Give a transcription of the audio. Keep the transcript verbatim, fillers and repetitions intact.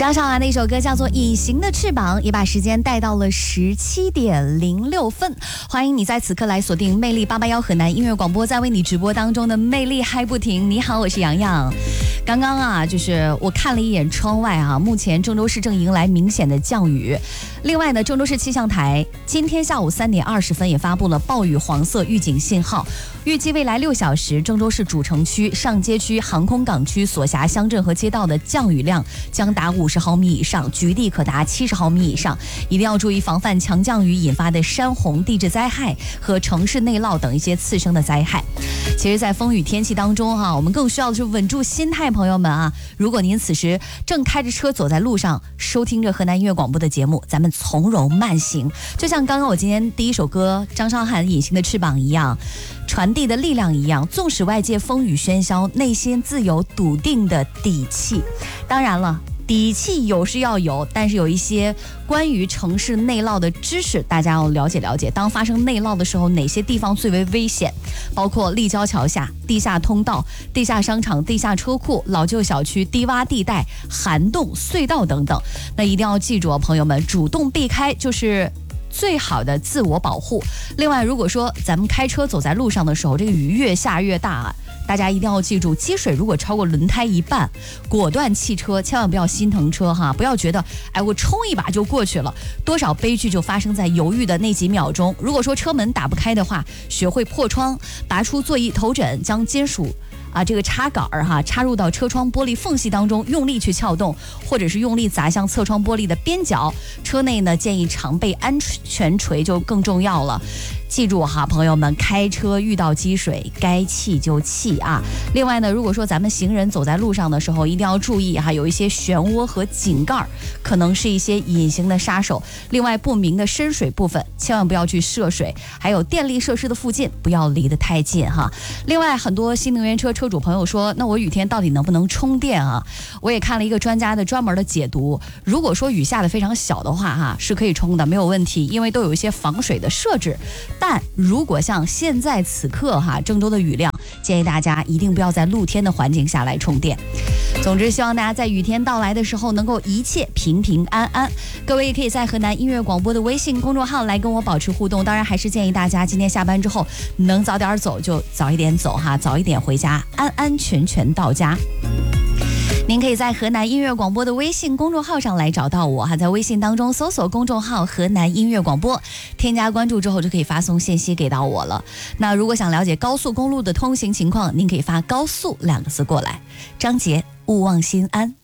张韶涵的一首歌叫做《隐形的翅膀》，也把时间带到了十七点零六分。欢迎你在此刻来锁定魅力八八幺河南音乐广播，在为你直播当中的魅力嗨不停。你好，我是洋洋。刚刚啊，就是我看了一眼窗外啊，目前郑州市正迎来明显的降雨。另外呢，郑州市气象台今天下午三点二十分也发布了暴雨黄色预警信号，预计未来六小时，郑州市主城区、上街区、航空港区所辖乡镇和街道的降雨量将达五十毫米以上，局地可达七十毫米以上，一定要注意防范强降雨引发的山洪、地质灾害和城市内涝等一些次生的灾害。其实，在风雨天气当中哈、啊，我们更需要的是稳住心态，朋友们啊！如果您此时正开着车走在路上，收听着河南音乐广播的节目，咱们从容慢行，就像刚刚我今天第一首歌张韶涵《隐形的翅膀》一样，传递的力量一样，纵使外界风雨喧嚣，内心自有笃定的底气。当然了，底气有是要有，但是有一些关于城市内涝的知识大家要了解了解。当发生内涝的时候，哪些地方最为危险，包括立交桥下、地下通道、地下商场、地下车库、老旧小区、低洼地带、涵洞、隧道等等。那一定要记住，朋友们，主动避开就是最好的自我保护。另外，如果说咱们开车走在路上的时候，这个雨越下越大啊，大家一定要记住，积水如果超过轮胎一半，果断弃车，千万不要心疼车哈，不要觉得哎我冲一把就过去了，多少悲剧就发生在犹豫的那几秒钟。如果说车门打不开的话，学会破窗，拔出座椅头枕，将金属啊，这个插杆儿哈插入到车窗玻璃缝隙当中，用力去撬动，或者是用力砸向侧窗玻璃的边角。车内呢，建议常备安全锤就更重要了。记住哈，朋友们，开车遇到积水，该弃就弃啊。另外呢，如果说咱们行人走在路上的时候，一定要注意哈，有一些漩涡和井盖可能是一些隐形的杀手。另外，不明的深水部分千万不要去涉水，还有电力设施的附近不要离得太近哈。另外，很多新能源车车主朋友说，那我雨天到底能不能充电啊？我也看了一个专家的专门的解读，如果说雨下的非常小的话哈，是可以充的，没有问题，因为都有一些防水的设置。但如果像现在此刻哈，郑州的雨量，建议大家一定不要在露天的环境下来充电。总之，希望大家在雨天到来的时候能够一切平平安安。各位也可以在河南音乐广播的微信公众号来跟我保持互动，当然还是建议大家今天下班之后能早点走就早一点走哈，早一点回家，安安全全到家。您可以在河南音乐广播的微信公众号上来找到我哈，在微信当中搜索公众号河南音乐广播，添加关注之后就可以发送信息给到我了。那如果想了解高速公路的通行情况，您可以发高速两个字过来。张杰，勿忘心安。